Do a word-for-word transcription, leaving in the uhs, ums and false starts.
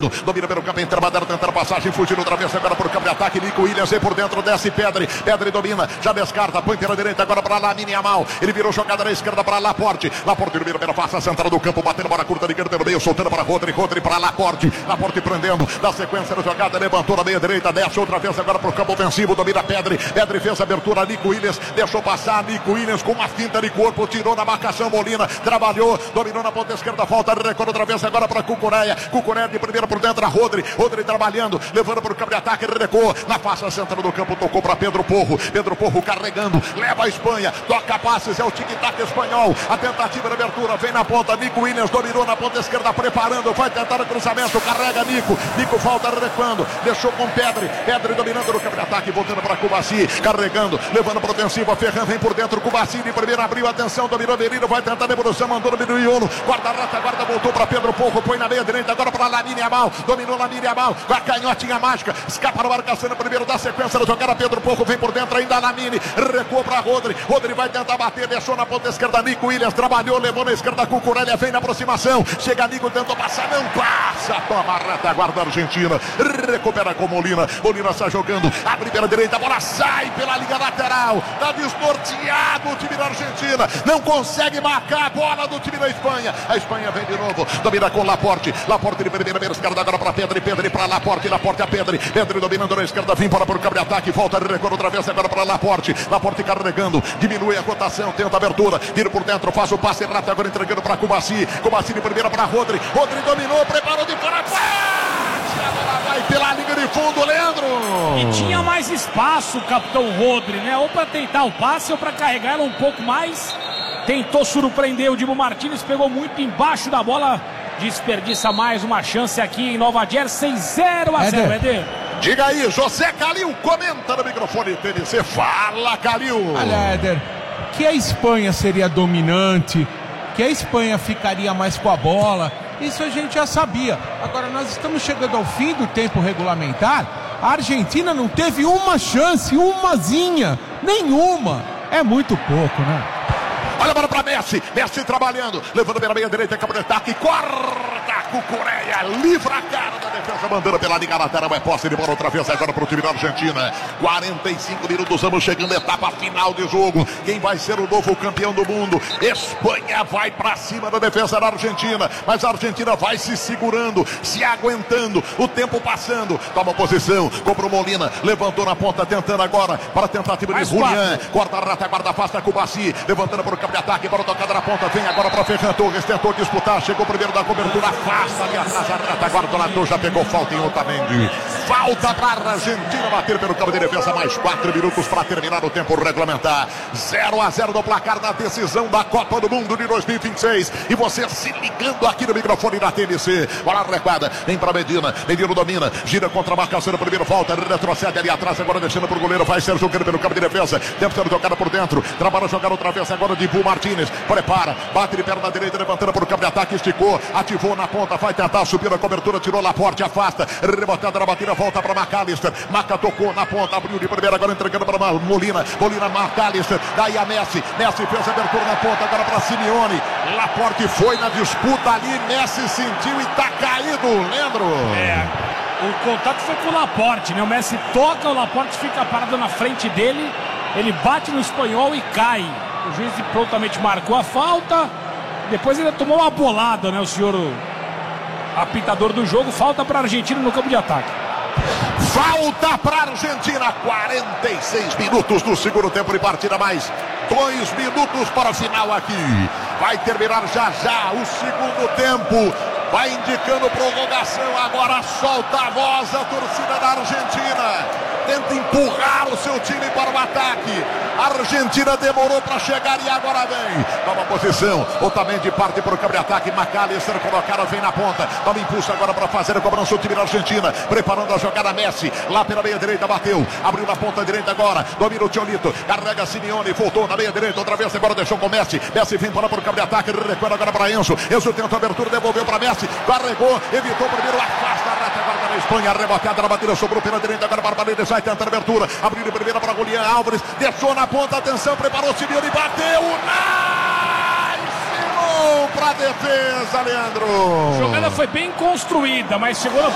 Tolito, domina pelo campo, entra, tentando passagem, fugindo outra vez agora por campo de ataque, Nico Williams aí por dentro, desce Pedri, Pedri domina, já descarta, põe pela direita agora para Lamine Yamal, ele virou jogada na esquerda para Laporte, Laporte domina pela face central do campo, batendo bola curta, ligando pelo meio, soltando para Rodri, Rodri para Laporte, Laporte prendendo, na sequência da jogada, levantou na meia direita, desce outra vez agora pro campo ofensivo, domina Pedri, Pedri fez a abertura, Nico Williams, deixou passar, Nico Williams com uma finta de corpo, tirou na marcação, Molina, trabalhou, dominou na ponta esquerda, falta, recorre outra vez agora para Cucureia, Cucureia de primeira por dentro, a Rodri, Rodri trabalhando, levando para o campo de ataque, recuou, na faixa central do campo, tocou para Pedro Porro, Pedro Porro carregando, leva a Espanha, toca passes, é o tic-tac espanhol, a tentativa de abertura, vem na ponta, Nico Williams dominou na ponta esquerda, preparando, vai tentar o cruzamento, carrega Nico, Nico falta recuando, deixou com Pedri, Pedri dominando no campo de ataque, voltando para Cubaci, carregando, levando para ofensiva, Ferran vem por dentro, Cubaci de primeira, abriu, atenção, dominou Merino, vai tentar a devolução, mandou no Minuiolo, guarda-rata, guarda, voltou para Pedro Porro, põe na meia direita, agora para Lamine Yamal, dominou Lamine Yamal, com a canhotinha mágica, escapa na marcação no primeiro da sequência da jogada, Pedro Porro vem por dentro, ainda Lamine, recuou para Rodri, Rodri vai tentar bater, deixou na ponta esquerda, Nico Williams trabalhou, levou na esquerda, Cucurella vem na aproximação, chega Nico, tentou passar, não passa, toma a retaguarda Argentina, recupera com Molina, Molina está jogando, abre pela direita, a bola sai pela linha lateral, está desnorteado o time da Argentina, não consegue marcar a bola do time da Espanha, a Espanha vem de novo, domina com Laporte, Laporte de primeira, meia esquerda agora para Pedri, Pedri para Laporte, Laporte a Pedri, Pedri dominando na esquerda, vem para o campo de ataque, volta, recuo outra vez agora para Laporte, Laporte carregando, diminui a cotação, tenta a abertura, tira por dentro, faz o passe rápido, agora entregando para Cubaci, Cubaci de primeira para Rodri, Rodri dominou, preparou de fora, a bola vai pela linha de fundo, Leandro! E tinha mais espaço o capitão Rodri, né? Ou para tentar o passe ou para carregar ela um pouco mais. Tentou surpreender o Dibu Martínez, pegou muito embaixo da bola, desperdiça mais uma chance aqui em Nova Jersey, zero a zero, Éder. Diga aí, José Calil, comenta no microfone T N C, fala Calil. Olha, Éder, que a Espanha seria dominante, que a Espanha ficaria mais com a bola, isso a gente já sabia. Agora nós estamos chegando ao fim do tempo regulamentar, a Argentina não teve uma chance, umazinha, nenhuma, é muito pouco, né? Olha a bola para Messi, Messi trabalhando, levando pela meia direita, campo de ataque, corta, Cucureia, livra a cara da defesa, mandando pela linha lateral, é posse de bola outra vez agora para o time da Argentina, quarenta e cinco minutos, estamos chegando à etapa final de jogo, quem vai ser o novo campeão do mundo? Espanha vai para cima da defesa da Argentina, mas a Argentina vai se segurando, se aguentando, o tempo passando, toma posição, compra o Molina, levantou na ponta, tentando agora, para a tentativa de Julián, corta a rata, guarda afasta Cubaci, levantando para o campo de ataque, para a tocada na ponta, vem agora para Ferran Torres, tentou disputar, chegou primeiro da cobertura, afasta ali atrás, a rata, guarda na torre, já pegou falta em Otamendi, falta para a Argentina bater pelo campo de defesa, mais quatro minutos para terminar o tempo regulamentar, zero a zero no placar da decisão da Copa do Mundo de dois mil e vinte e seis, e você se ligando aqui no microfone da T N C, bola recuada, vem para Medina, Medina domina, gira contra a marcação no primeiro, volta, retrocede ali atrás, agora deixando para o goleiro, vai ser jogando pelo campo de defesa, tempo sendo jogada por dentro, trabalha jogar outra vez agora de Dibu Martínez, prepara, bate de perna direita, levantando para o campo de ataque, esticou, ativou na ponta, vai tentar subir a cobertura, tirou Laporte, afasta, rebotada na batida, volta para McAllister, Maca tocou na ponta, abriu de primeira, agora entregando para Molina, Molina, McAllister, daí a Messi, Messi fez a abertura na ponta, agora para Simeone, Laporte foi na disputa ali, Messi sentiu e tá caído, Leandro. É, o contato foi com o Laporte, né? O Messi toca, o Laporte fica parado na frente dele, ele bate no espanhol e cai. O juiz prontamente marcou a falta. Depois ele tomou uma bolada, né? O senhor apitador do jogo. Falta para a Argentina no campo de ataque. Falta para a Argentina. quarenta e seis minutos do segundo tempo de partida. Mais dois minutos para o final aqui. Vai terminar já já o segundo tempo. Vai indicando prorrogação. Agora solta a voz a torcida da Argentina. Tenta empurrar o seu time para o ataque. A Argentina demorou para chegar e agora vem. Toma posição. Otamendi parte para o campo de ataque. McAllister colocado, vem na ponta. Toma impulso agora para fazer a cobrança o time da Argentina. Preparando a jogada Messi. Lá pela meia direita bateu. Abriu na ponta direita agora. Domina o Tolito. Carrega Simeone. Voltou na meia direita. Outra vez agora deixou com Messi. Messi vem para o campo de ataque. Recuando agora para Enzo. Enzo tenta a abertura. Devolveu para Messi. Carregou. Evitou primeiro. Afasta a reta agora na Espanha. Reboteada na batida. Sobrou pela direita agora para Paredes. Vai tentando a abertura. Abriu de primeira para Julián Álvares. Deixou na ponta. Atenção. Preparou o Simeone. Bateu. Nice! Para a defesa, Leandro. A jogada foi bem construída, mas chegou na